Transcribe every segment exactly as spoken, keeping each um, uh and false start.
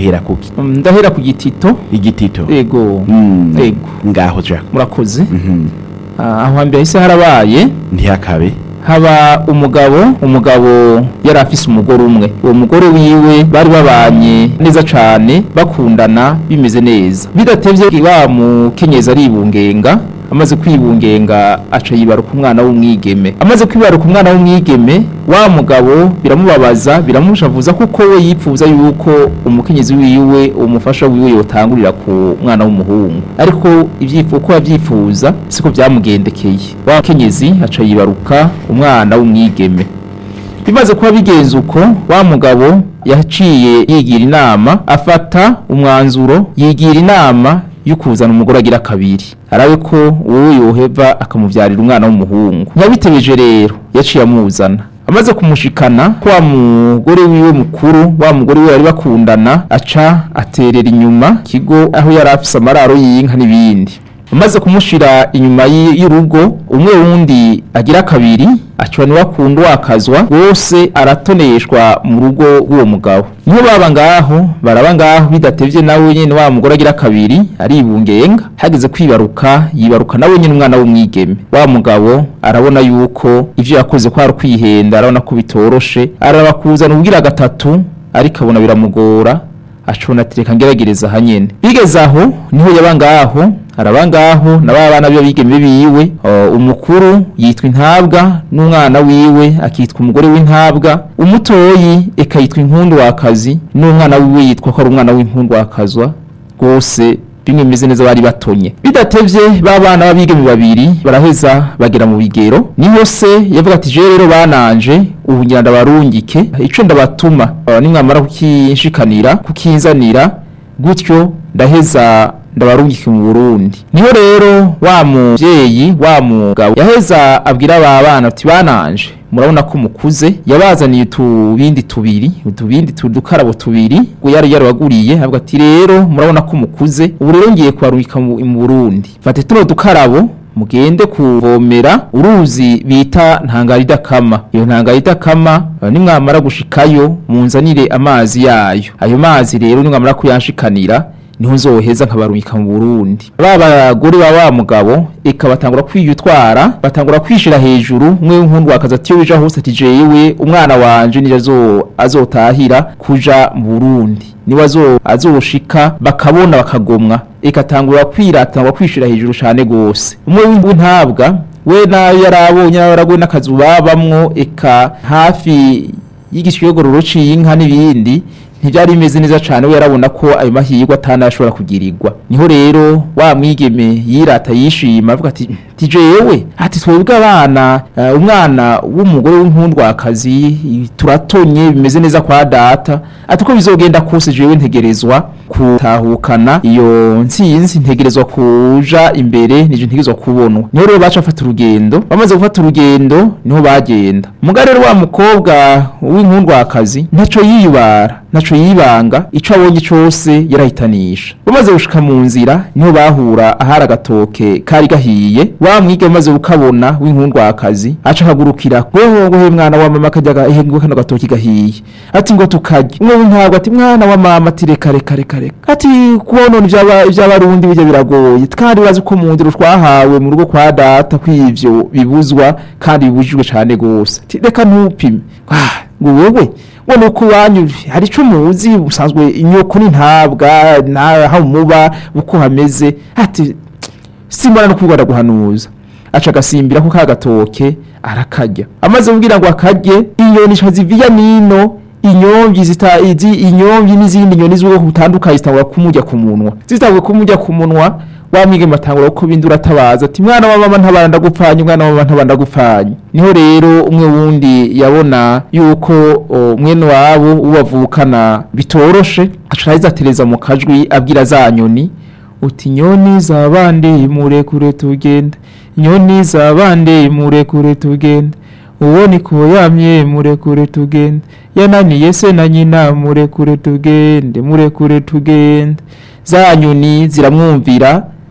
uhera kuki Mm, ndahera ku gitito. igitito Ego. Mm. Ego. ngaho ja Murakoze. Mhm. Ah, aho hambere hise harabaye ntihakabe haba umugabo umugabo yari afise umugore umwe. Uwo mugore wiwe bari babanye neza cane bakundana bimeze neza. Bidatevye wa mukenyezi aribungenga, amaze kwibungenga aca yibaruka umwana w'umwigeme. Amaze kwibaruka umwana w'umwigeme, wa mugabo biramubabaza biramushavuza kuko we yipfuza yuko umukenyezi wiwe umufasha wiwe yotangurira ku mwana w'umuhungu, ariko ivyifuzo ko yavyifuza siko vyamugendekeye. Wa kenyezi aca yibaruka umwana w'umwigeme. Bimaze kuba bigenze uko, wa mugabo yaciye yigira inama, afata umwanzuro yigira inama yukuzana umugore agira kabiri, arabe ko uwo yoheva akamuvyarira umwana w'umuhungu. Nyabitebeje rero yaciye amuzana, amaze kumushikana kwa mugore wiwe mukuru, wa mugore wiwe yari bakundana, aca aterera inyuma kigo aho yari afise amararo y'inka n'ibindi. Amaze kumushira inyuma y'urugo, umwe wundi agira kabiri acwa ni wakunda wakazwa bose aratoneshwa mu rugo rw'uwo mugabo. Niho baba ngaho baraba ngaho bidatevye nawe nyene wa mugore agira kabiri aribungenga, hageze kwibaruka yibaruka nawe nyene umwana w'umwigeme. Wa mugabo arabona yuko ivyo yakoze ko ari kwihenda, arabona ko bitoroshe, arabakuzana ubwira gatatu ariko abona biramugora, acona atireka ngeragereza hanyene. Bigeze aho niho yabangaho arabangaho na babana byo bigeme biwe. Uh, umukuru yitwa Intabwa n'umwana wiwe akitwa umugore w'Intabwa, umutoyi eka yitwa Inkundu wakazi n'umwana wiwe yitwa ko ari umwana w'Inkundu wakazwa. Gose bimwe bimeze neza bari batonye. Bidatevye babana babigeme babiri baraheza bagera mu bigero, niho se yavuga ati je rero bananje ubu ngira ndabarungike ico ndabatuma nimwamara kukinshikanira kukinzanira gutyo ndaheza ndabarungike mu Burundi. Niho rero wa muvyeyi wa mugabo yaheza abwira aba bana ati bananje murabona ko mukuze, yabazaniye utubindi tubiri utubindi tudukarabo tubiri ngo yari yarabaguriye, avuga ati rero murabona ko mukuze, ubu rero ngiye kubarungika mu Burundi, fate tuno dukarabo mugende kuvomera uruzi bita Ntangarida Kama. Iyo Ntangarida Kama nimwamara gushikayo munzanire amazi yayo. Ayo mazi rero nimwamara kuyanshikanira niho nzoheza nkabarungika mu Burundi. Babagore ba wa mugabo eka batangura kwiyutwara, batangura kwishira hejuru. Umwe w'Inkundu wakaza ati wija hose ati jewe umwana wanje nije azo azotahira kuja mu Burundi, ni wazo azoshika bakabona bakagomwa, eka tangura kwiratangura kwishira hejuru cyane gose. Umwe w'Intabwa we nayo yarabonye yaragwe n'akazu babamwo eka hafi y'igishwegororo c'inka n'ibindi, ntibyari bimeze neza cyane. We yarabona ko ayo mahirwe atanashobora kugirirwa. Niho rero wa mwigeme yirata yishima avuga ati tijewe ati twebwe abana uh, umwana w'umugore w'Inkundu wakazi turatonye bimeze neza kwa data, ati ko bizogenda kose jewe ntegerezwa kutahukana iyo ntsinzi, ntegerezwa kuja imbere nije ntegerezwa kubonwa. Niho rero baca afata urugendo, bamaze gufata urugendo niho bagenda. Mugare rero wa mukobwa w'Inkundu wakazi ntaco yiyubara naco yibanga, ico abonye cyose yarahitanisha. Bamaze gushika mu nzira niho bahura ahari agatoke kari gahiye. Wa mwige maze ukabona w'Inkundu wakazi aca kagurukira ngo ngo he mwana wa mama kajyaga ehengo kano gatoki gahiye, ati ngo tukarye. Umwe w'Intabwa ati mwana wa mama ati reka reka reka reka, ati kubona ivyaba ivy'abarundi bijya biragoye, kandi bazi ko mu ndiro twahawe mu rugo kwa data kw'ivyo bibuzwa kandi bibujijwe cyane gose. Ati reka ntupime ngo wewe wone uko wanyu hari ico muzi usanzwe inyoko n'Intabwa na ha muba uko hameze. Ati simara no kwigwada guhanuza, aca gasimbira ko kagatoke arakarya. Amaze kugira ngo akarye, inyoni shaziviya nino inyomvyi zita izi inyomvyi n'izindi nyoni z'ubwoko butandukanye zitangura kumurya ku munwa. Zitangura kumurya ku munwa, wa mwige matangura ko bindura tabaza ati mwana wa mama ntabara ndagupfanye, mwana wa mama ntabara ndagupfanye. Niho rero umwe wundi yabona yuko mwene wabo ubavukana bitoroshe, aca atereza mu kajwi abwira za nyoni uti nyoni zabandi murekure tugende, nyoni zabandi murekure tugende, uwo niko yamye murekure tugende, yananiye se na nyina murekure tugende murekure tugende. Za nyoni ziramwumvira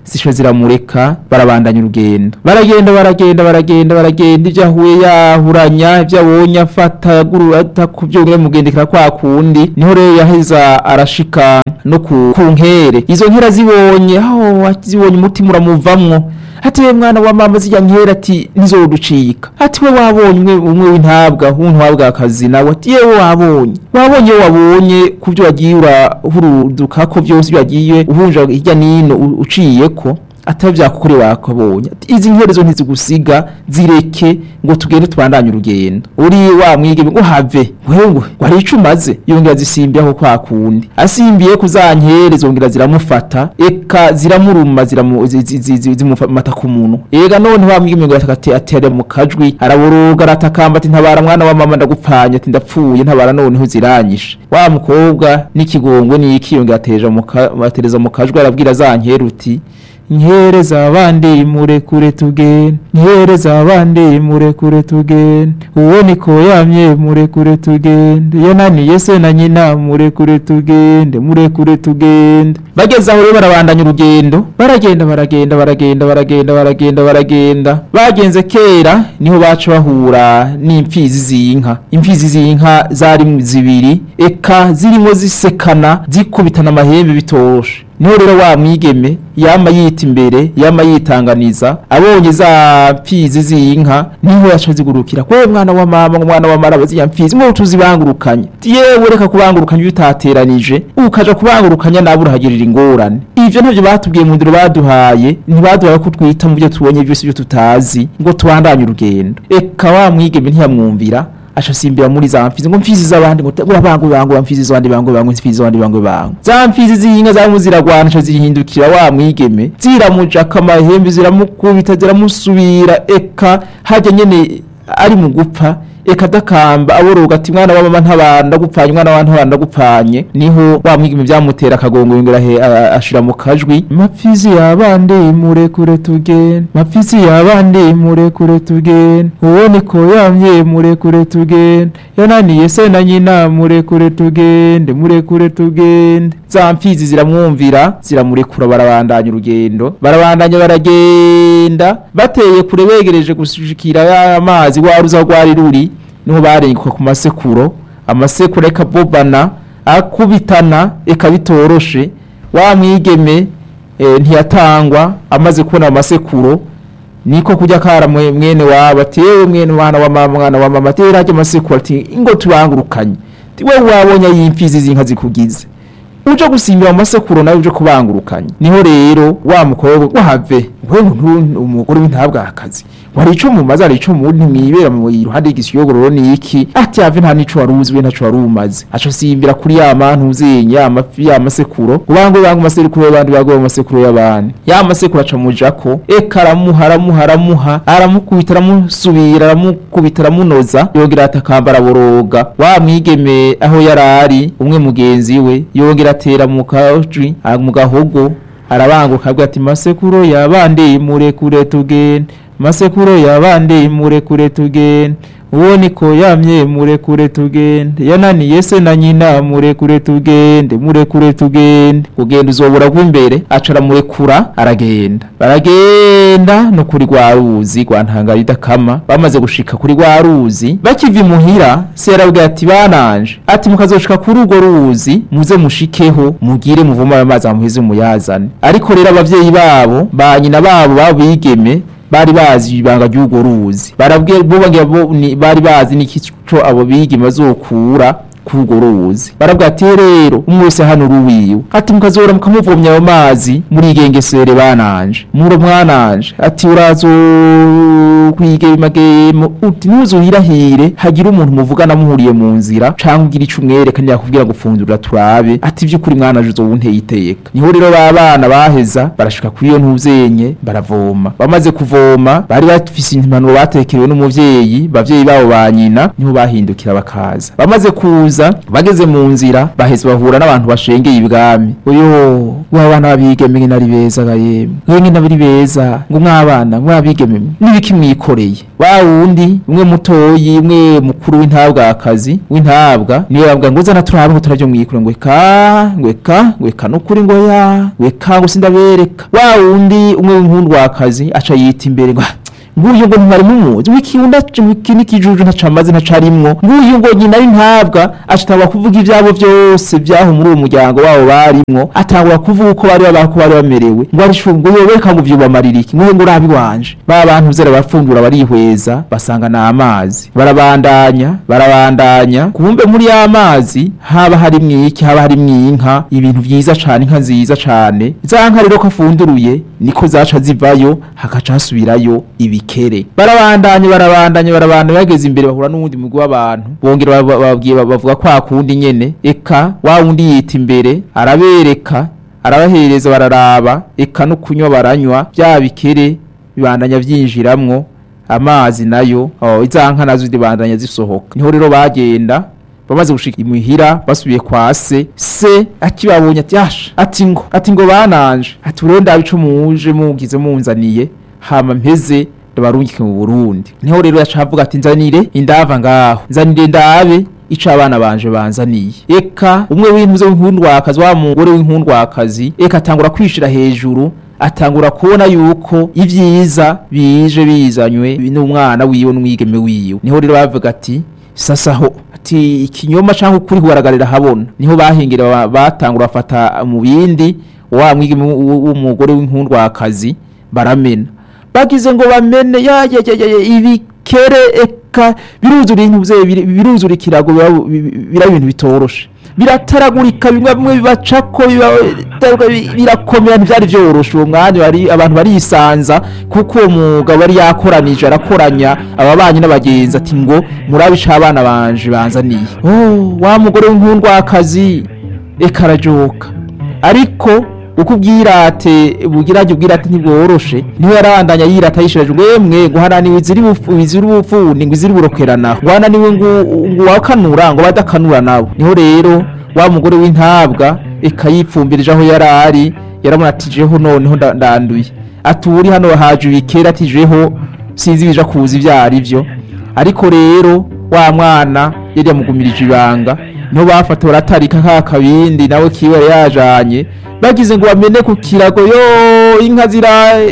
zisho ziramureka barabandanya urugendo baragenda baragenda baragenda baragenda ivyo ahuye yahuranya ivyo abonye afata gurata kuvyongera mugendekera kwa kundi niho rero yaheza arashika no ku nkere izo nkera zibonye aho zibonye umutima uramuvamwo ati we mwana wa mama zijya nkera ati ntizoducika ati we wabonye umwe w'intabwa w'intwabwa akazi nawe ati yewe wabonye wabonye wabonye kuvyo wagiye urahuruduka ko vyose yagiye uhunja hirya nino uciyeko atavya kukuri wakabonye izi nkerezo ntizigusiga zireke ngo tugende tubandanye urugendo uri wa mwige ngo have ngwe wari icumaze yongera zisimbiye aho kwa kundi asimbiye kuzankere zongira ziramufata eka ziramuruma ziramufata ku muntu ega none wa mwige ngo atakati atere mu kajwi araboroga aratakamba ati ntabara mwana wa mama ndagupfanya ati ndapfuye ntabara none ho ziranyishe wa mukobwa n'ikigongwe n'iki yongera ateja mu batereza mu kajwi arabwira zankere uti nkere zabandi murekure tugende nkere zabandi murekure tugende uwo niko yamye murekure tugende yananiye se na nyina murekure tugende murekure tugende bageze aho rero barabandanya urugendo baragenda baragenda baragenda baragenda baragenda baragenda bagenze kera niho bacu bahura n'impfizi z'inka impfizi z'inka zari zibiri eka zirimo zisekana zikubitana amahembe bitoshe niho rero wa mwigeme yama yita imbere yama yitanganiza abonye za mpfizi z'inka niho yaca zigurukira kwe mwana wa mama mwana wa mara baziya mpfizi ngo tuzibangurukanye yewe reka kubangurukanya bitateranije ukaja kubangurukanya nabura hagirira ingorane ivyo ntavyo batubwiye mu ndiro baduhaye ntibaduhaye ko twita mu byo tubonye byose byo tutazi ngo tubandanye urugendo eka wa mwigeme ntiyamwumvira ashasimbira muri za mfizi ngo mfizi z'abandi ngo urabangu bangu mfizi z'abandi bangu bangu mfizi z'abandi bangu bangu za mfizi z'inka zamuziragwana cyo zihindukira wa mwigeme ziramuja kamahembe ziramukubita ziramusubira eka haje nyene ari mu gupfa eka dakamba aboroga ati mwana wa mama ntabanda gupfanya mwana wa ntabanda gupfanye niho wa mwigeme byamutera akagongo yongera he ashira mu kajwi mapfizi yabandi murekure tugende mapfizi yabandi murekure tugende uwo niko yamye murekure tugende yananiye se na nyina murekure tugende murekure tugende za mfizi ziramwumvira ziramurekura barabandanya urugendo barabandanya baragenda bateye kure begereje gushikira ya amazi waruza rwari ruri niho barenguka ku masekuro amasekuro ekabobana akubitana ekabitoroshe wa mwigeme e, ntiyatangwa amaze kubona amasekuro niko kujya kara mwene wabo atewe mwene wana wa mama mwana wa mama tera aje amasekuro ati ngo tubangurukanye we wabonye yimfizi zinka zikugize uje gusimbira mu masekuro nawe uje kubangurukanye niho rero wa mukobwa wahave wewe umugore w'intabwa akazi wari ico mu mazari ico mu ntimwibera mu iruhande y'igishiyogororo niki ati ave nta nico waruzi we ntaco warumaze aco simbira kuri ya mantu uzenye amafi ya masekuro ubango bango masekuro y'abandi bagoye masekuro y'abandi ya masekuro aca mujako ekaramuha aramuha aramuha aramukubita aramusubira aramukubita aramunoza yongera atakambara boroga wa mwigeme aho yarari umwe mugenzi we yongera atera mu kajwi mu gahogo arabanguka abwira ati masekuro y'abandi murekure tugende masekuro y'abandi murekure tugende uwo niko yamye murekure tugende yananiye se na nyina murekure tugende murekure tugende kugenda uzobura gw'imbere acara murekura aragenda baragenda no kuri rwa ruzi rwa Ntangarida kama bamaze gushika kuri rwa ruzi bakivi muhira se yarabwira ati bananje ati mukazoshika kuri urwo ruzi muze mushikeho mugire muvuma amazi amuheze muyazane ariko rero abavyeyi babo ba nyina babo babigeme bari bazi ibanga ry'ugo ruzi barabwiye bubagira bari bazi n'ikico abo bigi bazokura kugo ruzi barabwa ati rero umwese hano ruwiwe ati mukazora mukamuvomya ayo mazi muri igengesere bananje muro mwananje ati urazo kwige magemo uti nuzuhirahire hagira umuntu muvugana muhuriye mu nzira canke ugira ico umwereka yakubwira gufundura turabe ati vy'ukuri mwananje uzobunteye iteka niho rero babana baheza barashika kuri iyo ntuzenye baravoma bamaze kuvoma bari bafise impano batekerewe n'umuvyeyi bavyeyi babo banyina niho bahindukira bakaza bamaze kuza bageze mu nzira baheze bahura n'abantu bashengeye ibwami uyo wabana babigeme nari beza gayemwe nge nabiri beza ngo mwabana mwabigeme nibiki yikoreye wa wundi umwe mutoyi umwe mukuru w'intabwakazi w'intabwa niyo yabwa ngo zana turabe ngo turavyo mwikure ngo eka ngo eka ngo eka nukuri ngo ya ngo eka ngo sindabereka wa wundi umwe w'inkundwakazi aca yita imbere ngo nguyu ngo ntwari mumuzi w'ikiunda w'ikini kijuju ntacamaze ntacarimwo nguyu ngo nyina y'intabwa acitangwa kuvuga ivyabo vyose vyaho muri uwo muryango wabo barimwo atangura kuvuga uko bari babako bari bamerewe ngo ari shungu yobeka ngo vyubamariki ngo ngo urabi wanje ba bantu zera bafungura barihweza basanga na amazi barabandanya barabandanya kumbe muri amazi haba hari mwiki haba hari mwinka ibintu vyiza cane inka nziza cane za nka rero ko afunduruye niko zaca zivayo hakaca hasubirayo ibi kere barabandanye barabandanye barabandanye bageze imbere bahura n'uwundi mugwi w'abantu bongera bababwiye bavuga kwa kundi nyene eka wa wundi yita imbere arabereka arabahereza bararaba eka no kunywa baranywa bya bikere bibandanya vyinjiramwo amazi nayo aho izanka nazo zibandanya zisohoka niho rero bagenda bamaze gushika imuhira basubiye kwa se se akibabonye ati yasha ati ngo ati ngo bananje ati uronda bico muje mugize munzaniye hama mpeze ndabarungike mu Burundi niho rero yacavuga ati nzanire indava ngaho nzanire ndabe ica abana banje banzaniye eka umwe w'intuze w'inkundwakazi wa mugore w'inkundwakazi eka atangura kwishira hejuru atangura kubona yuko ivyiza bije bizanywe n'umwana wiwe n'umwigeme wiwe niho rero bavuga ati sasa ho ati ikinyoma canke ukuri huwaragarira habona niho bahengera batangura bafata mu bindi wa mwigeme w'umugore w'inkundwakazi baramena bagize ngo bamene ya ya ya ibikere eka biruzura intuze biruzura ikirago bira ibintu bitoroshe birataragurika bimwe bimwe bibacako birakomera ntivyari vyoroshe uwo mwanya bari abantu barisanza kuko uwo mugabo bari yakoranije arakoranya ababanyi n'abagenzi ati ngo murabica abana banje banzaniye oh wa mugore w'inkundwakazi eka arajoka ariko uko ubwirate bugiraje ubwirate ntibworoshe niho yarandanya yirata yishireje mwemwe ngo harani wiziri wiziri ubufuni ngo iziri burokerana ngwana niwe ngo wakanura ngo badakanura nabo niho rero wa mugore w'intabwa ekayipfumbirije aho yarari yaramunatijeho noneho ndanduye aturi hano haje bikera atijeho sinzi bija kuza ivyari byo ariko rero wa mwana yari yamugumirije ibanga niho bafata baratarika ka kabindi nawe kiwe yajanye bagize ngo bamene ku kirago yo inka zira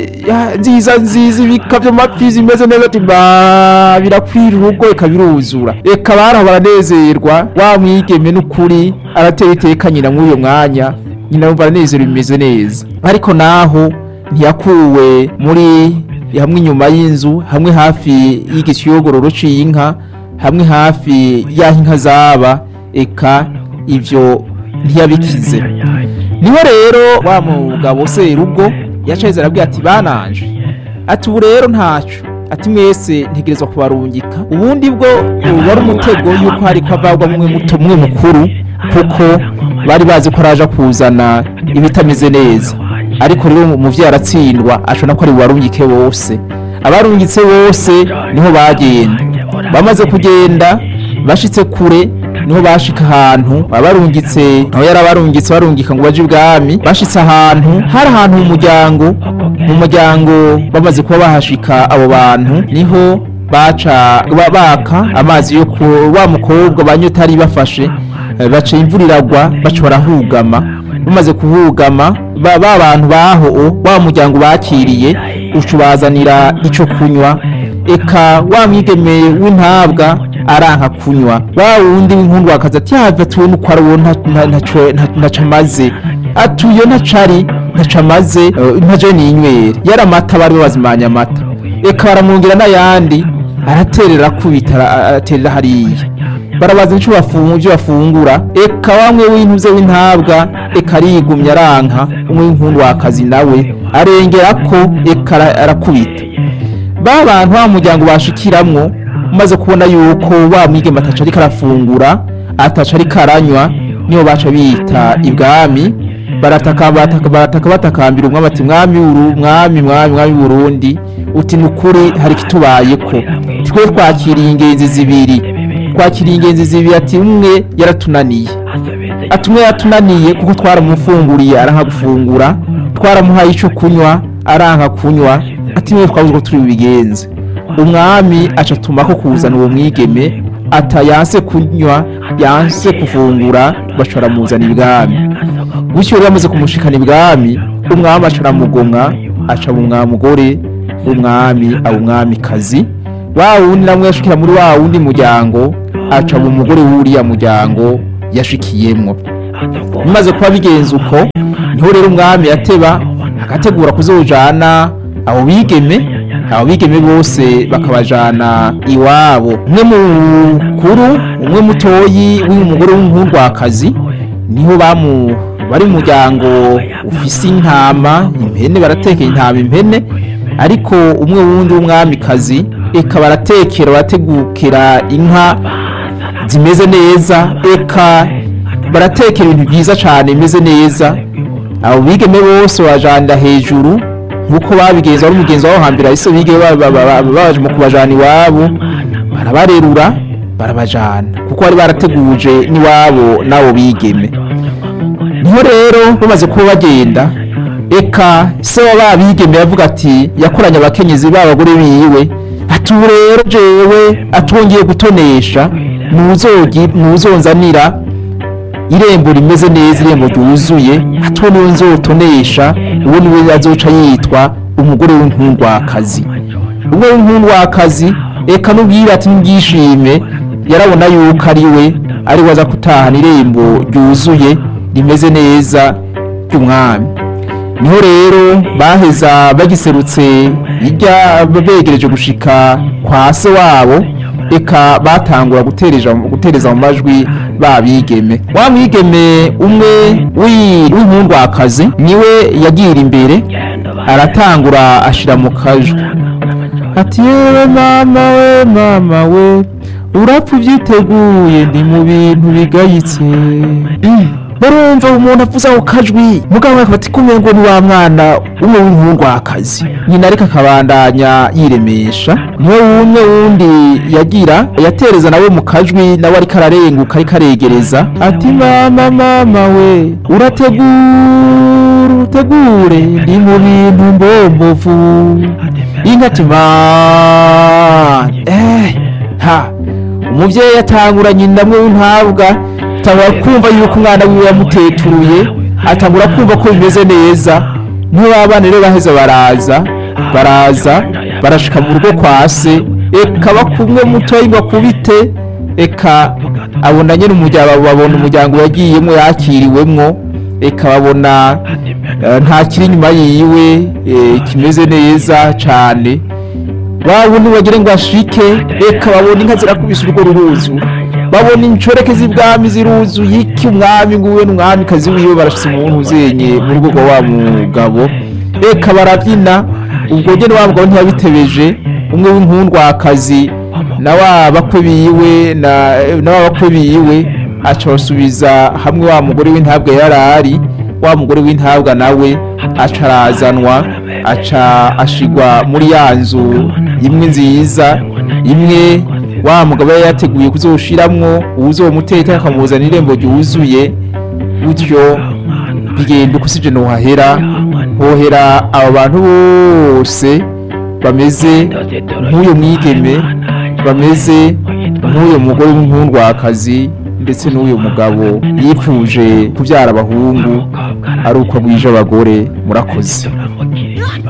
nziza nziza bikavyo mapfizi imeze neza ati ba birakwira urugo ekabiruzura eka baraho baranezerwa wa mwigeme n'ukuri arateye iteka nyina mw'uyo mwanya nyina umva aranezerwa bimeze neza ariko naho ntiyakuwe muri hamwe inyuma y'inzu hamwe hafi y'igiciyogororo c'inka hamwe hafi y'aho inka zaba eka ivyo ntiyabikize niho rero wa mugabo se rugo yaceze arabwiye ati bananje ati ubu rero ntaco ati mwese ntegerezwa kubarungika ubundi bwo wari umutego yuko hari kwavagwa mwe muto mwe mukuru kuko bari bazi ko araje kuzana ibitameze neza ariko rero umuvyi aratsindwa acona ko ari warungike bose abarungitse bose niho bagenda bamaze kugenda bashitse kure niho bashika ahantu abarungitse aho yarabarungitse barungika ngo baje ubwami bashitse ahantu hari ahantu mu muryango mu muryango bamaze kuba bahashika abo bantu niho baca baka amazi yo ku wa mukobwa banyotari bafashe baca imvuriragwa baca barahugama bamaze kuhugama ba bantu baho wa muryango bakiriye ucubazanira ico kunywa eka wa mwigeme w'intabwa aranka kunywa wa wundi w'inkundwakazi ati yava tubona uko ari uwo ntacamaze atuye ntacari ntacamaze ntaje n'inywere yari amata bari bazimanya amata eka baramwongera n'ayandi araterera kubita araterera hariya barabaza ico bafunga ivyo bafungura eka wamwe w'intuze w'intabwa eka arigumya aranka umwe w'inkundwakazi nawe arengerako eka arakubita ba bantu wa muryango bashikiramwo umaze kubona yuko wa mwigeme ataca ariko arafungura ataca ariko aranywa niho baca bita ibwami barataka bataka bataka batakambira umwami ati mwami uru mwami mwami mwami Burundi uti nukuri hari kitubayeko twe twakiriye ingenzi zibiri twakiriye ingenzi zibiri ati umwe yaratunaniye atumwe yatunaniye kuko twaramufunguriye aranka gufungura twaramuhaye ico kunywa aranka kunywa ati mwe twabuze ko turi bigenze umwami aca atumako kuzana uwo mwigeme ata yanse kunywa yanse kufungura baca baramuzana ibwami. Gutyo rero bamaze kumushikana ibwami, umwami aca aramugomwa aca aba umugore w'umwami aba umwamikazi. Wa wundi namwe yashikira muri wa wundi muryango aca aba umugore w'uriya muryango yashikiyemwo. Bimaze kuba bigenze uko, niho rero umwami yateba agategura kuzojana abo bigeme, abo bigeme bose bakabajana iwabo. Umwe mukuru, umwe mutoyi w'uyu mugore w'umuhundwakazi niho bamu bari mu muryango ufise intama, impene, baratekera intama impene, ariko umwe wundi w'umwamikazi eka baratekera barategukira inka zimeze neza, eka baratekera ibintu byiza cyane bimeze neza. Abo bigeme bose bajana hejuru nkuko babigenza ari umugenzo wabo hambira ise bige babaje mu kubajana iwabo, barabarerura barabajana kuko bari barateguje niwabo nabo bigeme. Niho rero bamaze kuba bagenda, eka se waba bigeme yavuga ati yakoranye abakenyezi b'abagore biwe ati rero jewe atwongeye gutonesha muzogi muzonzanira irembo rimeze neza, irembo ryuzuye, ati niwe nzotonesha, uwo niwe azoca yitwa umugore w'inkundwakazi. Umwe w'inkundwakazi eka nubwira ati nbyishime, yarabona yuko ari we ari waza kutahana irembo ryuzuye rimeze neza ry'umwami. Niho rero baheza bagiserutse irya begereje gushika kwa se wabo, eka batangura gutereja gutereza mu majwi babigeme. Wa mwigeme umwe w'inkundwakazi niwe yagira imbere aratangura ashira mu kajwi ati yewe mama we mama we urapfa uvyiteguye ndi mu bintu bigayitse. mm. Barumva umuntu avuza ku kajwi mugabo akabati kumengo ni wa mwana umwe w'inkundwakazi, nyina ariko akabandanya yiremesha. Niwe wumwe wundi yagira yatereza nawe mu kajwi, nawe ariko ararenguka ariko aregereza ati mama mama we urategura utegure ndi mu bintu mbombovu. Inka ati eh ha umuvyeyi atanguranye ndamwe w'intabwa, atangura kumva yuko umwana wiwe yamuteturuye, atangura kumva ko bimeze neza. Niho abana rero baheza baraza baraza barashika mu rugo kwa se, eka bakumwe mutoyi ngo akubite, eka abona nyene umuryango, babona umuryango yagiyemwo yakiriwemwo, eka babona nta kiri inyuma yiwe kimeze neza cane. Babona bagire ngo ashike, eka babona inka zirakubise urwo ruruzu, babona incoreke z'ibwami ziruzuye, iki umwami nguwe n'umwami kazi wiwe barashitse umuntu uzenye mu rugo wa mugabo, eka barabyina. Ubwo nyene wa mugabo ntiyabitebeje, umwe w'inkundwakazi na wa bakwe biwe na na wa bakwe biwe aca basubiza hamwe wa mugore w'intabwa yarari. Wa mugore w'intabwa nawe aca arazanwa, aca ashigwa muri ya nzu imwe nziza, imwe wa mugabo yateguye kuzoshiramwo uzomuteka akamuzana irembo ryuzuye. Gutyo bigenda ukusije no hahera hohera abo bantu bose bameze nk'uyo mwigeme, bameze nk'uyo mugore w'inkundwakazi, ndetse n'uyo mugabo yipfuje kubyara abahungu ari uko agwije abagore. Murakoze.